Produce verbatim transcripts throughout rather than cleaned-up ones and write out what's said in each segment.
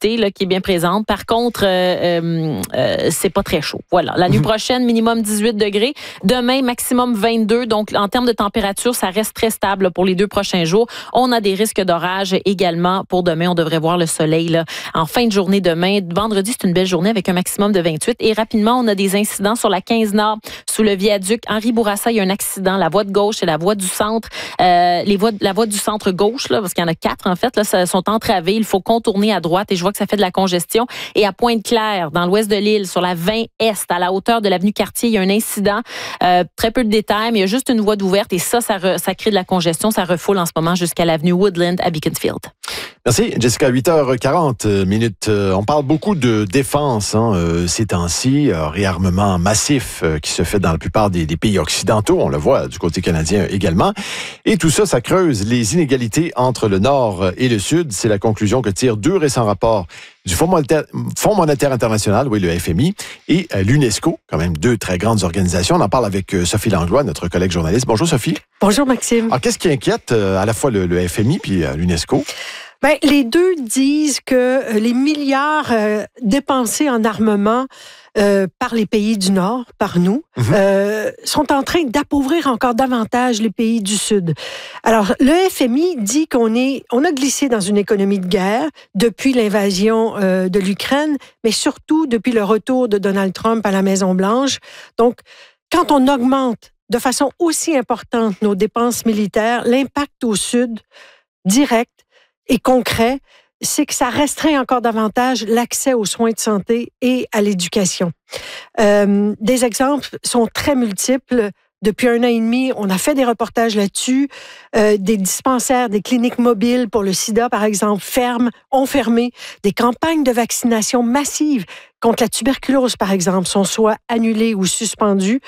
humidité là, qui est bien présente. Par contre, euh, euh, euh, c'est pas très chaud. Voilà. La nuit prochaine, minimum dix-huit degrés. Demain, maximum vingt-deux. Donc, en termes de température, ça reste très stable là, pour les deux prochains jours. On a des risques d'orage également pour demain. On devrait voir le soleil là, en fin de journée demain. Vendredi, c'est une belle journée avec un maximum de vingt-huit. Et rapidement, on a des incidents sur la quinze Nord, sous le viaduc Henri Bourassa. Il y a un accident. La voie de gauche et la voie du centre. Euh, les voies, la voie du centre gauche, là, parce qu'il y en a quatre en fait, là, ça, sont entravées. Il faut contourner à droite et je vois que ça fait de la congestion. Et à Pointe-Claire, dans l'ouest de l'île, sur la vingt Est, à la hauteur de l'avenue Cartier, il y a un incident. Euh, très peu de détails, mais il y a juste une voie d'ouverte et ça, ça, re, ça crée de la congestion. Ça refoule en ce moment jusqu'à l'avenue Woodland à Beaconsfield. Merci, Jessica. huit heures quarante minutes. On parle beaucoup de défense hein, ces temps-ci, réarmement massif qui se fait dans la plupart des, des pays occidentaux. On le voit du côté canadien également. Et tout ça, ça creuse les inégalités entre le Nord et le Sud. C'est la conclusion que tirent deux récents rapports du Fonds monétaire, Fonds monétaire international, oui, le F M I, et l'UNESCO, quand même deux très grandes organisations. On en parle avec Sophie Langlois, notre collègue journaliste. Bonjour, Sophie. Bonjour, Maxime. Alors, qu'est-ce qui inquiète à la fois le, le F M I puis l'UNESCO? Ben, les deux disent que les milliards euh, dépensés en armement euh, par les pays du Nord, par nous, mm-hmm. euh, sont en train d'appauvrir encore davantage les pays du Sud. Alors, le F M I dit qu'on est, on a glissé dans une économie de guerre depuis l'invasion euh, de l'Ukraine, mais surtout depuis le retour de Donald Trump à la Maison-Blanche. Donc, quand on augmente de façon aussi importante nos dépenses militaires, l'impact au Sud, direct, et concret, c'est que ça restreint encore davantage l'accès aux soins de santé et à l'éducation. Euh, des exemples sont très multiples. Depuis un an et demi, on a fait des reportages là-dessus. Euh, des dispensaires, des cliniques mobiles pour le sida, par exemple, ferment, ont fermé. Des campagnes de vaccination massives contre la tuberculose, par exemple, sont soit annulées ou suspendues.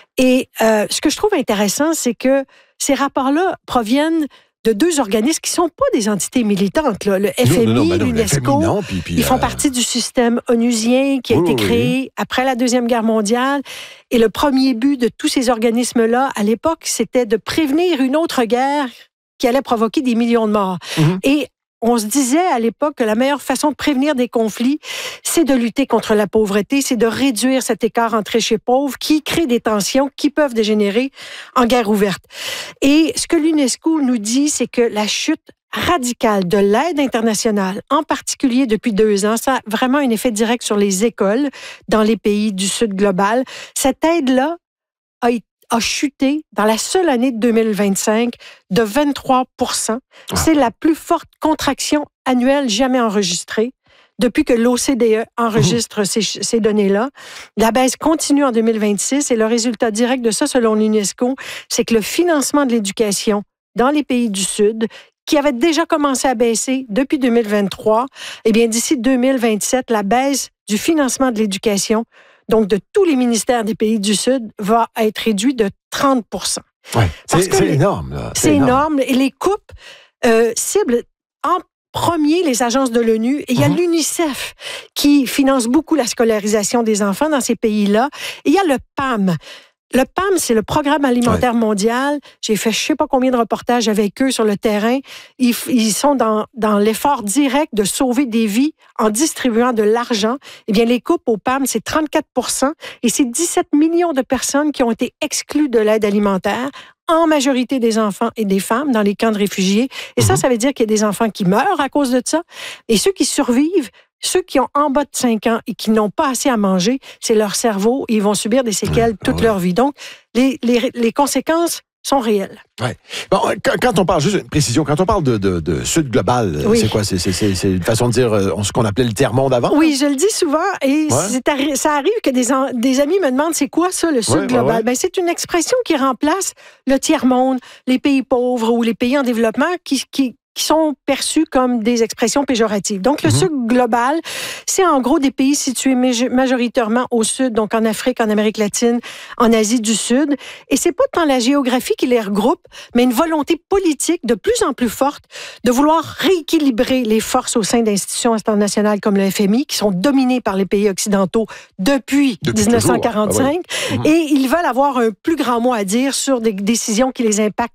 Et euh, ce que je trouve intéressant, c'est que ces rapports-là proviennent de deux organismes qui ne sont pas des entités militantes. Là. Le F M I, l'UNESCO, ils font euh... partie du système onusien qui a oui, été créé oui. après la Deuxième Guerre mondiale. Et le premier but de tous ces organismes-là, à l'époque, c'était de prévenir une autre guerre qui allait provoquer des millions de morts. Mm-hmm. Et on se disait à l'époque que la meilleure façon de prévenir des conflits, c'est de lutter contre la pauvreté, c'est de réduire cet écart entre riches et pauvres qui crée des tensions qui peuvent dégénérer en guerre ouverte. Et ce que l'UNESCO nous dit, c'est que la chute radicale de l'aide internationale, en particulier depuis deux ans, ça a vraiment un effet direct sur les écoles dans les pays du Sud global. Cette aide-là a été a chuté dans la seule année de deux mille vingt-cinq de vingt-trois pour cent. Ah. C'est la plus forte contraction annuelle jamais enregistrée depuis que l'O C D E enregistre mmh. ces, ces données-là. La baisse continue en deux mille vingt-six et le résultat direct de ça, selon l'UNESCO, c'est que le financement de l'éducation dans les pays du Sud, qui avait déjà commencé à baisser depuis deux mille vingt-trois, eh bien, d'ici deux mille vingt-sept, la baisse du financement de l'éducation, donc de tous les ministères des pays du Sud, va être réduit de trente pour cent. Ouais, c'est, c'est énorme. Là. C'est, c'est énorme. énorme. Et les coupes euh, ciblent en premier les agences de l'ONU. Et il y a mm-hmm. l'UNICEF qui finance beaucoup la scolarisation des enfants dans ces pays-là. Et il y a le P A M. Le P A M, c'est le Programme alimentaire ouais. mondial. J'ai fait je ne sais pas combien de reportages avec eux sur le terrain. Ils, ils sont dans, dans l'effort direct de sauver des vies en distribuant de l'argent. Eh bien, les coupes au P A M, c'est trente-quatre pour cent et c'est dix-sept millions de personnes qui ont été exclues de l'aide alimentaire, en majorité des enfants et des femmes dans les camps de réfugiés. Et mm-hmm. ça, ça veut dire qu'il y a des enfants qui meurent à cause de ça. Et ceux qui survivent, ceux qui ont en bas de cinq ans et qui n'ont pas assez à manger, c'est leur cerveau. Ils vont subir des séquelles toute ouais. leur vie. Donc, les, les, les conséquences sont réelles. Ouais. Bon, quand, quand on parle, juste une précision, quand on parle de, de, de Sud global, oui. c'est quoi? C'est, c'est, c'est, c'est une façon de dire ce qu'on appelait le tiers-monde avant? Oui, je le dis souvent et ouais. c'est arri- ça arrive que des, en, des amis me demandent c'est quoi ça, le Sud ouais, global? Ouais, ouais. Ben, c'est une expression qui remplace le tiers-monde, les pays pauvres ou les pays en développement qui... qui qui sont perçus comme des expressions péjoratives. Donc, le mm-hmm. Sud global, c'est en gros des pays situés majoritairement au Sud, donc en Afrique, en Amérique latine, en Asie du Sud. Et c'est pas tant la géographie qui les regroupe, mais une volonté politique de plus en plus forte de vouloir rééquilibrer les forces au sein d'institutions internationales comme le F M I, qui sont dominées par les pays occidentaux depuis, depuis dix-neuf cent quarante-cinq. Ah ouais. mm-hmm. Et ils veulent avoir un plus grand mot à dire sur des décisions qui les impactent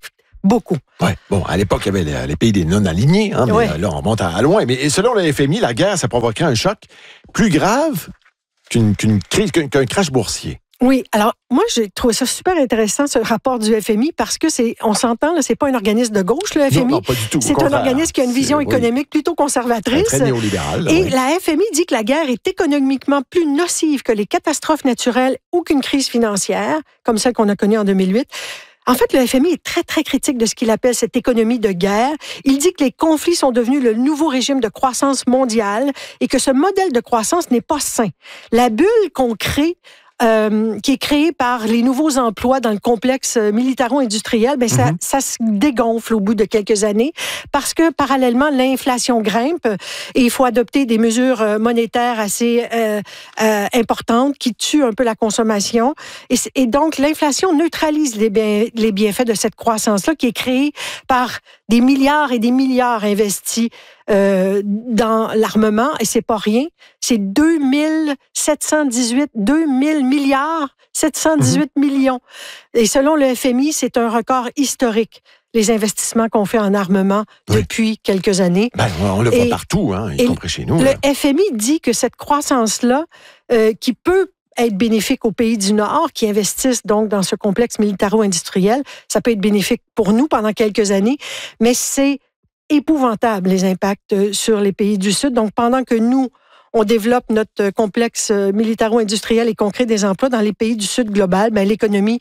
beaucoup. Ouais. Bon, à l'époque, il y avait les, les pays des non-alignés, hein, mais ouais. là, on remonte à, à loin. Mais selon le F M I, la guerre, ça provoquerait un choc plus grave qu'une, qu'une crise, qu'un, qu'un crash boursier. Oui, alors moi j'ai trouvé ça super intéressant ce rapport du F M I parce que c'est, on s'entend là, c'est pas un organisme de gauche le F M I, non, non, pas du tout. C'est un organisme qui a une vision c'est, économique oui. plutôt conservatrice, très, très néolibérale. Et oui. la F M I dit que la guerre est économiquement plus nocive que les catastrophes naturelles ou qu'une crise financière comme celle qu'on a connue en deux mille huit. En fait, le F M I est très, très critique de ce qu'il appelle cette économie de guerre. Il dit que les conflits sont devenus le nouveau régime de croissance mondiale et que ce modèle de croissance n'est pas sain. La bulle qu'on crée Euh, qui est créé par les nouveaux emplois dans le complexe militaro-industriel, ben ça, mm-hmm. ça se dégonfle au bout de quelques années parce que parallèlement, l'inflation grimpe et il faut adopter des mesures monétaires assez euh, euh, importantes qui tuent un peu la consommation. Et, et donc, l'inflation neutralise les, bien, les bienfaits de cette croissance-là qui est créée par des milliards et des milliards investis Euh, dans l'armement, et c'est pas rien, c'est deux mille sept cent dix-huit, deux mille milliards, sept cent dix-huit mmh. millions. Et selon le F M I, c'est un record historique, les investissements qu'on fait en armement oui. depuis quelques années. Ben, on le voit et, partout, hein, y compris chez nous. Le là. F M I dit que cette croissance-là, euh, qui peut être bénéfique aux pays du Nord qui investissent donc dans ce complexe militaro-industriel, ça peut être bénéfique pour nous pendant quelques années, mais c'est épouvantable les impacts sur les pays du Sud. Donc, pendant que nous, on développe notre complexe militaro-industriel et qu'on crée des emplois dans les pays du Sud global, ben, l'économie